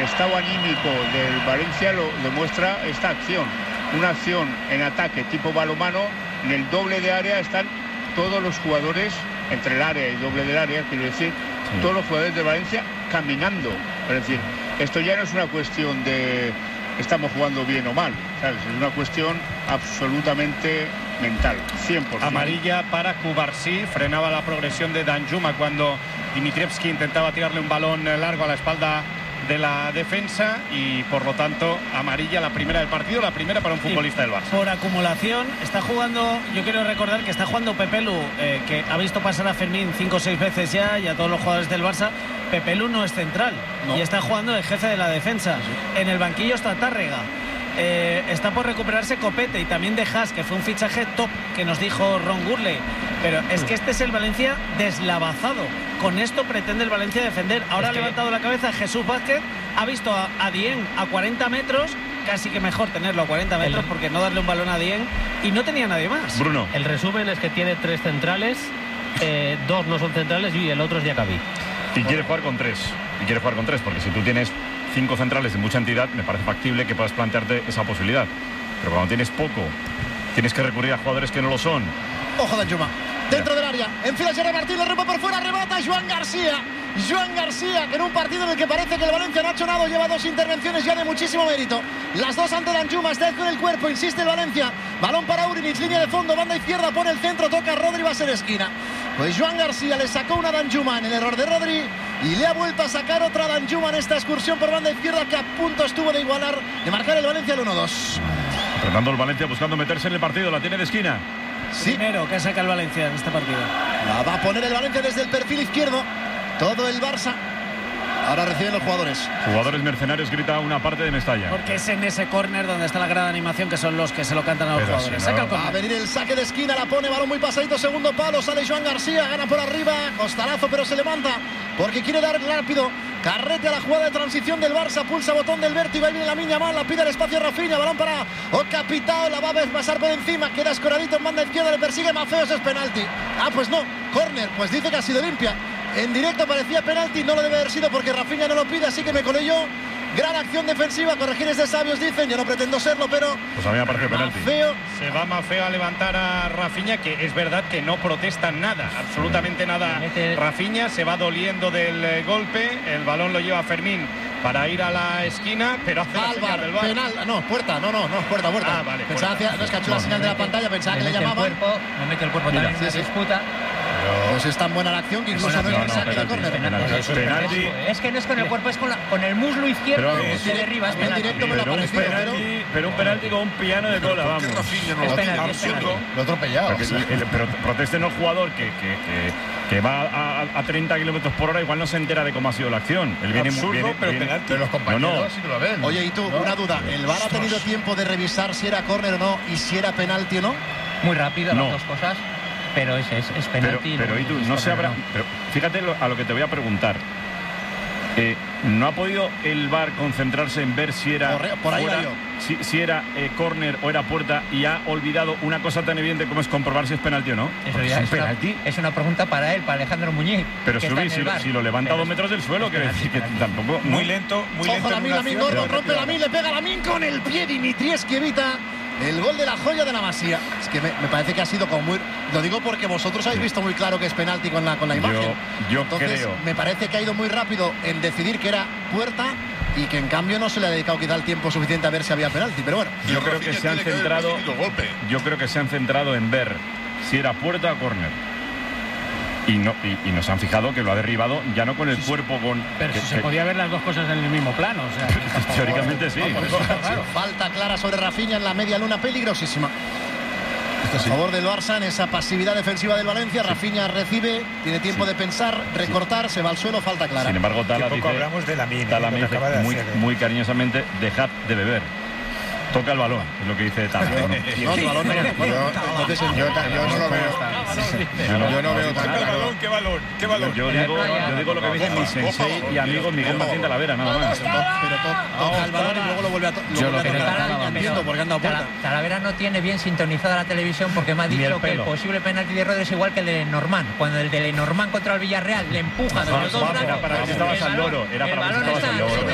estado anímico del Valencia lo demuestra esta acción. Una acción en ataque tipo balonmano, en el doble de área están todos los jugadores, entre el área y doble del área, quiero decir, todos los jugadores de Valencia caminando. Es decir, esto ya no es una cuestión de estamos jugando bien o mal, ¿sabes? Es una cuestión absolutamente mental, 100%. Amarilla para Cubarsí, frenaba la progresión de Danjuma cuando Dimitrievski intentaba tirarle un balón largo a la espalda de la defensa y por lo tanto amarilla, la primera del partido, la primera para un futbolista del Barça. Por acumulación está jugando, yo quiero recordar que está jugando Pepelu, que ha visto pasar a Fermín 5 o 6 veces ya, y a todos los jugadores del Barça. Pepelu no es central, y está jugando de jefe de la defensa. En el banquillo está Tárrega. Está por recuperarse Copete y también de Haas, que fue un fichaje top que nos dijo Ron Gurley. Pero es que este es el Valencia deslavazado. Con esto pretende el Valencia defender. Ahora ha levantado la cabeza Jesús Vázquez, ha visto a Dieng a 40 metros, casi que mejor tenerlo a 40 metros porque no darle un balón a Dieng, y no tenía nadie más. Bruno. El resumen es que tiene 3 centrales, 2 no son centrales y el otro es Diacabí. Y quiere jugar con 3. Porque si tú tienes 5 centrales de mucha entidad, me parece factible que puedas plantearte esa posibilidad. Pero cuando tienes poco, tienes que recurrir a jugadores que no lo son. Ojo Danjuma, dentro del área, enfila Gerard Martín, le rompe por fuera, rebata Joan García, que en un partido en el que parece que el Valencia no ha hecho nada, lleva 2 intervenciones ya de muchísimo mérito, las 2 ante Danjuma, está con el cuerpo, insiste el Valencia, balón para Urinic, línea de fondo, banda izquierda, pone el centro, toca Rodri, va a ser esquina. Pues Joan García le sacó una Danjuma en el error de Rodri y le ha vuelto a sacar otra Danjuma en esta excursión por banda izquierda, que a punto estuvo de igualar, de marcar el Valencia el 1-2. Fernando, el Valencia buscando meterse en el partido, la tiene de esquina. Sí. Primero que saca el Valencia en este partido. La va a poner el Valencia desde el perfil izquierdo. Todo el Barça. Ahora reciben los jugadores. Jugadores mercenarios, grita una parte de Mestalla. Porque es en ese córner donde está la gran animación, que son los que se lo cantan a los jugadores. Si no, Saca el córner. Va a venir el saque de esquina, la pone, balón muy pasadito, segundo palo, sale Joan García, gana por arriba, costalazo, pero se levanta porque quiere dar rápido carrete a la jugada de transición del Barça, pulsa botón del vértigo, ahí viene la miña mal, la pide el espacio Rafinha, balón para Ocapitao, la va a pasar por encima, queda escoradito en banda izquierda, le persigue Mafeos, es penalti. Ah, pues no, córner, pues dice que ha sido limpia. En directo parecía penalti, no lo debe haber sido porque Rafinha no lo pide, así que me colé yo. Gran acción defensiva, corregir es de sabios, dicen, yo no pretendo serlo, pero... Pues a mí me parece penalti. Se va Mafeo a levantar a Rafinha, que es verdad que no protesta nada, absolutamente nada. Rafinha se va doliendo del golpe, el balón lo lleva Fermín para ir a la esquina, pero hace la señal del VAR. Penal, no, puerta, no, es puerta. Ah, vale, pensaba puerta. No es que ha hecho la señal de la pantalla, pensaba que le llamaban. No mete el cuerpo también en la disputa. Pues es tan buena la acción que incluso no es un saque de córner. Penalti. Es que no es con el cuerpo, es con el muslo izquierdo se derriba. Es penalti. Directo me lo ha parecido, pero un penalti con un piano de cola, vamos. Es penalti. Lo ha atropellado. Pero protesten al jugador que va a 30 kilómetros por hora, igual no se entera de cómo ha sido la acción. Él viene muy bien. Pero los compañeros sí que lo ven. Oye, y tú, una duda. ¿El VAR ha tenido tiempo de revisar si era córner o no y si era penalti o no? Muy rápido, las dos cosas. Pero es penalti. Pero y tú, no se habrá. Pero fíjate a lo que te voy a preguntar. ¿No ha podido el VAR concentrarse en ver si era por ahí fuera, va yo. si era córner o era puerta, y ha olvidado una cosa tan evidente como es comprobar si es penalti o no? Eso ya es penalti. Es una pregunta para él, para Alejandro Muñiz. Pero si lo levanta a 2 metros del suelo, quiere decir que tampoco. Muy lento. Ojo, Lamine Gordon rompe Lamine, le pega Lamine con el pie, Dimitrievski evita el gol de la joya de la Masía. Es que me parece que ha sido como muy... Lo digo porque vosotros habéis visto muy claro que es penalti con la imagen. Yo Entonces, creo. me parece que ha ido muy rápido en decidir que era puerta y que en cambio no se le ha dedicado quizá el tiempo suficiente a ver si había penalti. Pero bueno. Yo creo que se han centrado. Yo creo que se han centrado en ver si era puerta o córner. Y nos han fijado que lo ha derribado ya no con el cuerpo, pero se podía ver las dos cosas en el mismo plano, o sea, teóricamente sí. Falta clara sobre Rafinha en la media luna, peligrosísima. A favor del Barça en esa pasividad defensiva del Valencia. Rafinha recibe, tiene tiempo de pensar, recortar, se va al suelo, falta clara. Sin embargo, Tala dice, hablamos de Lamine, muy cariñosamente, dejad de beber. Toca el balón, es lo que dice Tala. Yo no lo veo. Yo no veo tan claro. ¿Qué balón? Yo digo lo que me dice mi sensei y amigo Miguel Martín Talavera, nada más. Pero toca el balón y luego lo vuelve a tocar. Entiendo por qué han dado puerta. Talavera no tiene bien sintonizada la televisión porque me ha dicho que el posible penalti de Rodri es igual que el de Lenormand. Cuando el de Lenormand contra el Villarreal le empuja de los dos lados. Era para ver si estabas al loro.